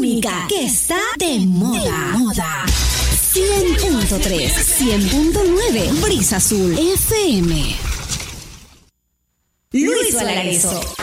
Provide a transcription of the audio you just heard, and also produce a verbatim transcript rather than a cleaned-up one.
única que está de moda. De moda. cien punto tres, cien punto nueve, Brisa Azul F M. Luis Valareso.